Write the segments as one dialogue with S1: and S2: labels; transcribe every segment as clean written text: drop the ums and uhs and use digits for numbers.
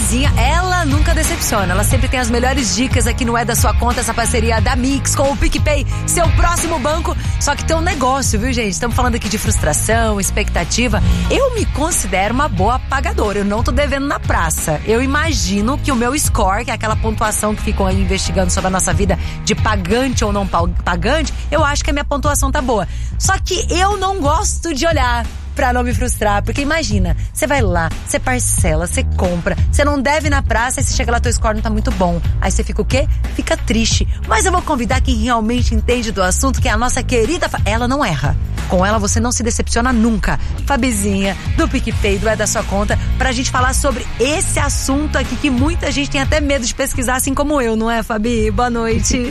S1: Fabizinha, ela nunca decepciona. Ela sempre tem as melhores dicas aqui no É da Sua Conta, essa parceria da Mix com o PicPay, seu próximo banco. Só que tem um negócio, viu, gente? Estamos falando aqui de frustração, expectativa. Eu me considero uma boa pagadora. Eu não tô devendo na praça. Eu imagino que o meu score, que é aquela pontuação que ficam aí investigando sobre a nossa vida de pagante ou não pagante, eu acho que a minha pontuação tá boa. Só que eu não gosto de olhar pra não me frustrar, porque imagina, você vai lá, você parcela, você compra, você não deve na praça, aí você chega lá, teu score não tá muito bom. Aí você fica o quê? Fica triste. Mas eu vou convidar quem realmente entende do assunto, que é a nossa querida ela não erra. Com ela você não se decepciona nunca. Fabizinha, do PicPay, do É da Sua Conta, pra gente falar sobre esse assunto aqui que muita gente tem até medo de pesquisar, assim como eu, não é, Fabi? Boa noite.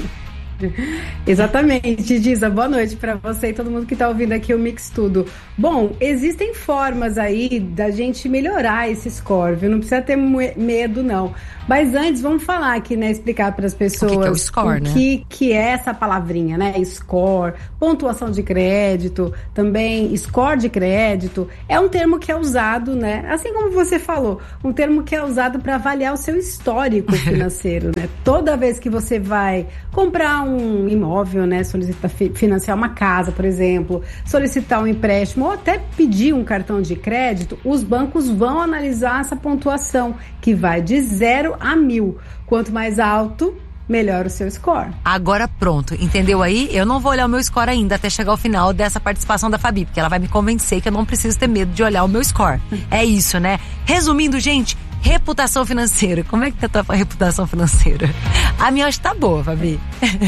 S2: Exatamente, Giza, boa noite para você e todo mundo que tá ouvindo aqui o Mix Tudo. Bom, existem formas aí da gente melhorar esse score, viu? Não precisa ter medo, não. Mas antes, vamos falar aqui, né? Explicar para as pessoas
S1: o que é o score, né?
S2: que é essa palavrinha, né? Score, pontuação de crédito, também score de crédito. É um termo que é usado, né? Assim como você falou, um termo que é usado para avaliar o seu histórico financeiro, né? Toda vez que você vai comprar um imóvel, né? Solicitar financiar uma casa, por exemplo, solicitar um empréstimo ou até pedir um cartão de crédito, os bancos vão analisar essa pontuação, que vai de 0 a 1.000. Quanto mais alto, melhor o seu score.
S1: Agora pronto, entendeu aí? Eu não vou olhar o meu score ainda até chegar ao final dessa participação da Fabi, porque ela vai me convencer que eu não preciso ter medo de olhar o meu score. É isso, né? Resumindo, gente, reputação financeira. Como é que tá a tua reputação financeira? A minha acho que tá boa, Fabi.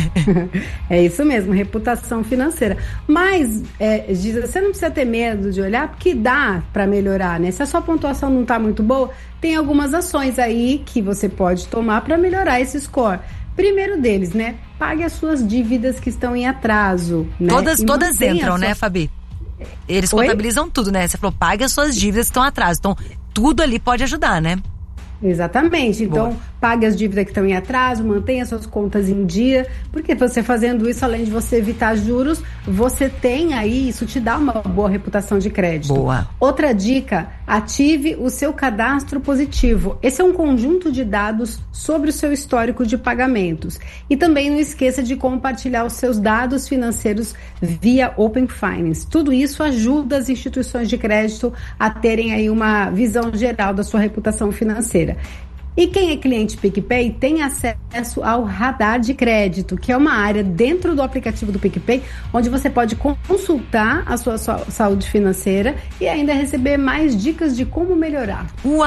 S2: É isso mesmo, reputação financeira. Mas, Giza, você não precisa ter medo de olhar, porque dá pra melhorar, né? Se a sua pontuação não tá muito boa, tem algumas ações aí que você pode tomar pra melhorar esse score. Primeiro deles, né? Pague as suas dívidas que estão em atraso, né?
S1: Todas entram, né, Fabi? Eles contabilizam tudo, né? Você falou, pague as suas dívidas que estão em atraso. Então, tudo ali pode ajudar, né?
S2: Exatamente. Então,
S1: boa.
S2: Pague as dívidas que estão em atraso, mantenha suas contas em dia, porque você fazendo isso, além de você evitar juros, você tem aí, isso te dá uma boa reputação de crédito.
S1: Boa.
S2: Outra dica, ative o seu cadastro positivo. Esse é um conjunto de dados sobre o seu histórico de pagamentos. E também não esqueça de compartilhar os seus dados financeiros via Open Finance. Tudo isso ajuda as instituições de crédito a terem aí uma visão geral da sua reputação financeira. E quem é cliente PicPay tem acesso ao radar de crédito, que é uma área dentro do aplicativo do PicPay, onde você pode consultar a sua saúde financeira e ainda receber mais dicas de como melhorar.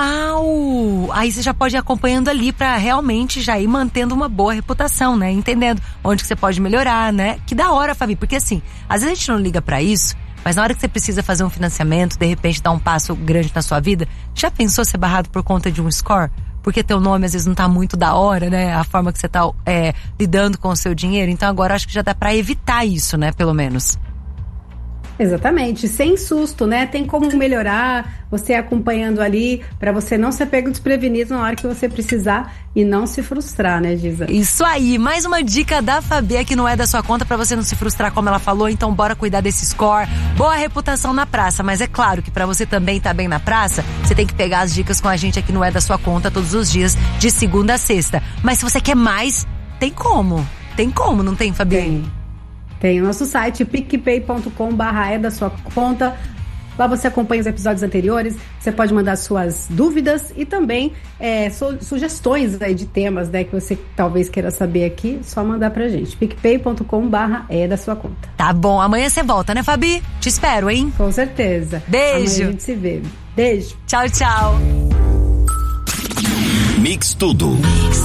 S1: Uau! Aí você já pode ir acompanhando ali para realmente já ir mantendo uma boa reputação, né? Entendendo onde que você pode melhorar, né? Que da hora, Fabi, porque assim, às vezes a gente não liga para isso, mas na hora que você precisa fazer um financiamento, de repente dar um passo grande na sua vida, já pensou ser barrado por conta de um score? Porque teu nome às vezes não tá muito da hora, né? A forma que você tá lidando com o seu dinheiro. Então agora acho que já dá pra evitar isso, né? Pelo menos.
S2: Exatamente, sem susto, né? Tem como melhorar, você acompanhando ali, pra você não ser pego desprevenido na hora que você precisar e não se frustrar, né, Giza?
S1: Isso aí, mais uma dica da Fabi que não é da sua conta pra você não se frustrar, como ela falou. Então bora cuidar desse score, boa reputação na praça. Mas é claro que pra você também tá bem na praça, você tem que pegar as dicas com a gente aqui no É da Sua Conta todos os dias, de segunda a sexta. Mas se você quer mais, tem como, não tem, Fabi?
S2: Tem o nosso site, picpay.com/é da sua conta. Lá você acompanha os episódios anteriores, você pode mandar suas dúvidas e também sugestões aí de temas, né, que você talvez queira saber aqui, só mandar pra gente. picpay.com/é da sua conta.
S1: Tá bom, amanhã você volta, né, Fabi? Te espero, hein?
S2: Com certeza.
S1: Beijo.
S2: Amanhã a gente se vê. Beijo.
S1: Tchau, tchau.
S3: Mix Tudo.